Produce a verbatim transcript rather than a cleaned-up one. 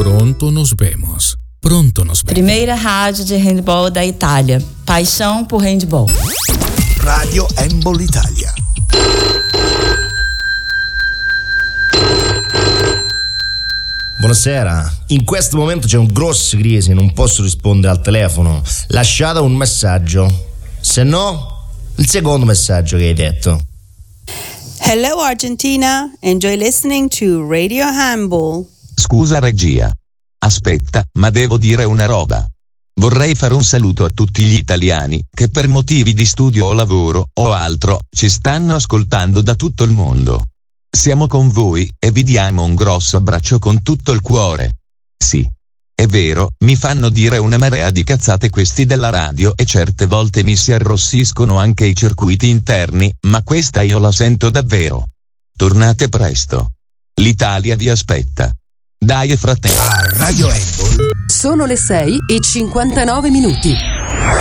Pronto nos vemos. Pronto nos vemos. Primeira rádio de handball da Itália. Paixão por handball. Radio Handball Italia. Buonasera, in questo momento c'è un grosso crisi, non posso rispondere al telefono. Lasciate un messaggio, se no il secondo messaggio che hai detto. Hello Argentina, enjoy listening to Radio Handball. Scusa regia. Aspetta, ma devo dire una roba. Vorrei fare un saluto a tutti gli italiani che per motivi di studio o lavoro o altro ci stanno ascoltando da tutto il mondo. Siamo con voi e vi diamo un grosso abbraccio con tutto il cuore. Sì, è vero, mi fanno dire una marea di cazzate questi della radio e certe volte mi si arrossiscono anche i circuiti interni, ma questa io la sento davvero. Tornate presto. L'Italia vi aspetta. Dai fratelli. Radio Handball. Sono le sei e cinquantanove minuti.